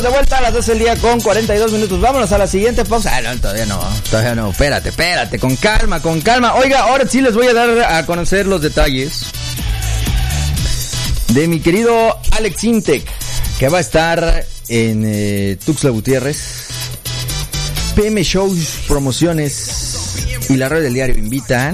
De vuelta a las 12 del día con 42 minutos. Vámonos a la siguiente pausa. No, todavía no. Espérate, con calma. Oiga, ahora sí les voy a dar a conocer los detalles de mi querido Alex Intec, que va a estar en Tuxtla Gutiérrez. PM Shows, promociones y la red del diario invitan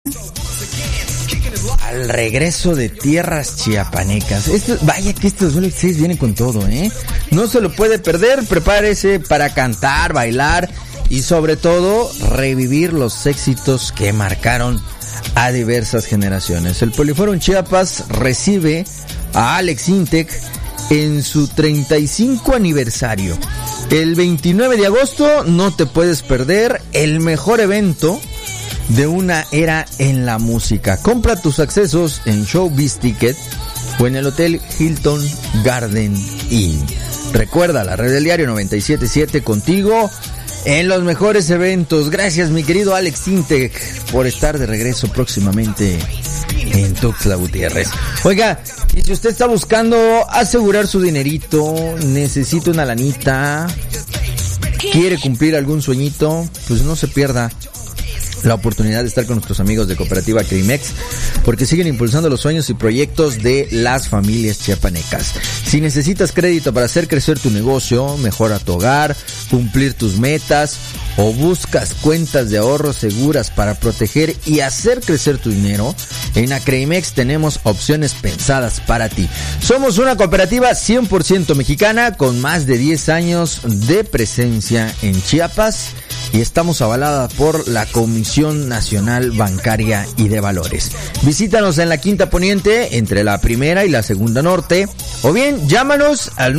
al regreso de tierras chiapanecas. Vaya que estos 2016 vienen con todo, No se lo puede perder. Prepárese para cantar, bailar y sobre todo revivir los éxitos que marcaron a diversas generaciones. El Poliforum Chiapas recibe a Alex Intec en su 35 aniversario. El 29 de agosto no te puedes perder el mejor evento de una era en la música. Compra tus accesos en Showbiz Ticket o en el Hotel Hilton Garden Inn. Recuerda, la red del diario 97.7 contigo en los mejores eventos. Gracias, mi querido Alex Intec, por estar de regreso próximamente en Tuxtla Gutiérrez. Oiga, y si usted está buscando asegurar su dinerito, necesita una lanita, quiere cumplir algún sueñito, pues no se pierda la oportunidad de estar con nuestros amigos de Cooperativa Creimex, porque siguen impulsando los sueños y proyectos de las familias chiapanecas. Si necesitas crédito para hacer crecer tu negocio, mejora tu hogar, cumplir tus metas, o buscas cuentas de ahorro seguras para proteger y hacer crecer tu dinero, en Acreimex tenemos opciones pensadas para ti. Somos una cooperativa 100% mexicana con más de 10 años de presencia en Chiapas y estamos avalada por la Comisión Nacional Bancaria y de Valores. Visítanos en la Quinta Poniente, entre la Primera y la Segunda Norte, o bien llámanos al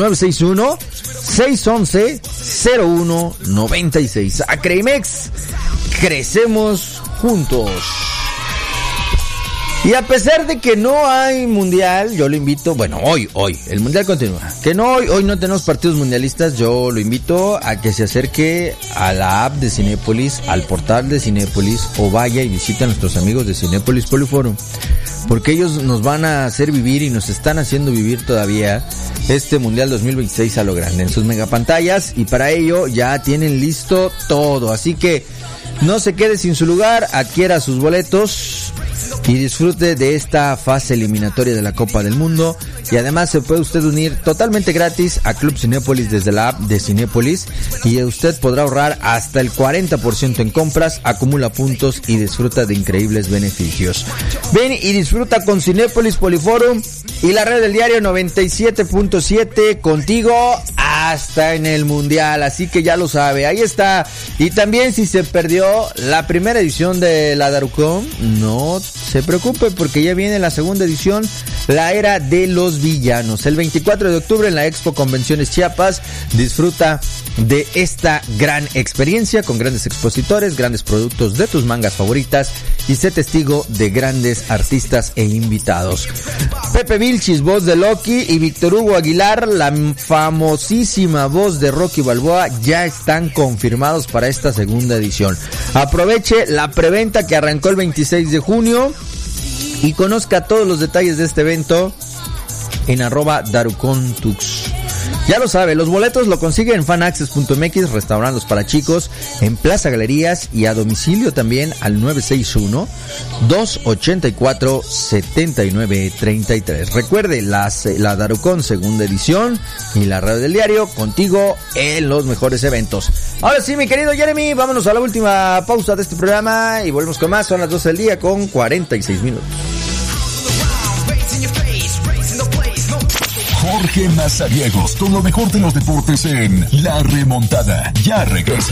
961-611-0196. Acreimex, crecemos juntos. Y a pesar de que no hay mundial, yo lo invito, hoy, el mundial continúa. Que no, hoy no tenemos partidos mundialistas, yo lo invito a que se acerque a la app de Cinépolis, al portal de Cinépolis, o vaya y visite a nuestros amigos de Cinépolis Poliforum. Porque ellos nos van a hacer vivir y nos están haciendo vivir todavía este Mundial 2026 a lo grande en sus megapantallas, y para ello ya tienen listo todo. Así que no se quede sin su lugar, adquiera sus boletos y disfrute de esta fase eliminatoria de la Copa del Mundo. Y además se puede usted unir totalmente gratis a Club Cinépolis desde la app de Cinépolis, y usted podrá ahorrar hasta el 40% en compras, acumula puntos y disfruta de increíbles beneficios. Ven y disfruta con Cinépolis Poliforum y la red del diario 97.7 contigo hasta en el mundial, así que ya lo sabe, ahí está. Y también, si se perdió la primera edición de la Darucón, no se preocupe, porque ya viene la segunda edición, la era de los villanos. El 24 de octubre en la Expo Convenciones Chiapas, disfruta de esta gran experiencia con grandes expositores, grandes productos de tus mangas favoritas, y sé testigo de grandes artistas e invitados. Pepe Vilchis, voz de Loki, y Víctor Hugo Aguilar, la famosísima voz de Rocky Balboa, ya están confirmados para esta segunda edición. Aproveche la preventa que arrancó el 26 de junio y conozca todos los detalles de este evento en @DaruconTux. Ya lo sabe, los boletos lo consigue en fanaccess.mx, restaurantes para chicos, en Plaza Galerías, y a domicilio también al 961-284-7933. Recuerde, la Darucón segunda edición y la radio del diario contigo en los mejores eventos. Ahora sí, mi querido Jeremy, vámonos a la última pausa de este programa y volvemos con más. Son las 12 del día con 46 minutos. Jorge Mazariegos, con lo mejor de los deportes en La Remontada. Ya regresa.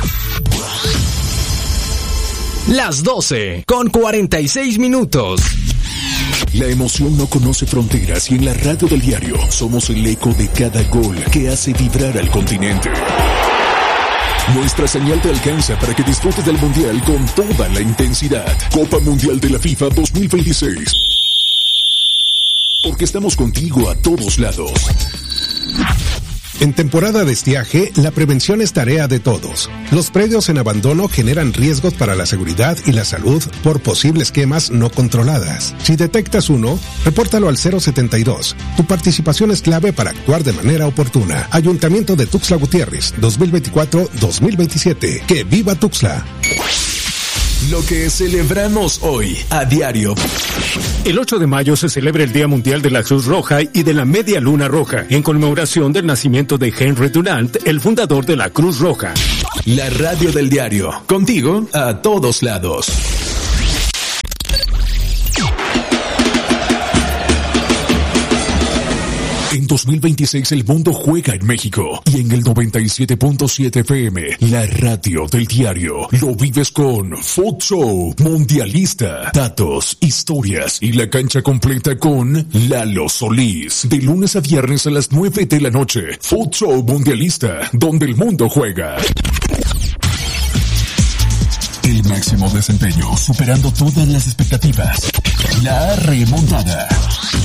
Las 12 con 46 minutos. La emoción no conoce fronteras, y en la radio del diario somos el eco de cada gol que hace vibrar al continente. Nuestra señal te alcanza para que disfrutes del Mundial con toda la intensidad. Copa Mundial de la FIFA 2026. Porque estamos contigo a todos lados. En temporada de estiaje, la prevención es tarea de todos. Los predios en abandono generan riesgos para la seguridad y la salud por posibles quemas no controladas. Si detectas uno, repórtalo al 072. Tu participación es clave para actuar de manera oportuna. Ayuntamiento de Tuxtla Gutiérrez, 2024-2027. ¡Que viva Tuxtla! Lo que celebramos hoy a diario. El 8 de mayo se celebra el Día Mundial de la Cruz Roja y de la Media Luna Roja, en conmemoración del nacimiento de Henry Dunant, el fundador de la Cruz Roja. La radio del diario, contigo a todos lados. En 2026 el mundo juega en México y en el 97.7 FM, la radio del diario, lo vives con Food Show Mundialista. Datos, historias y la cancha completa con Lalo Solís. De lunes a viernes a las 9 de la noche, Food Show Mundialista, donde el mundo juega. El máximo desempeño, superando todas las expectativas. La remontada.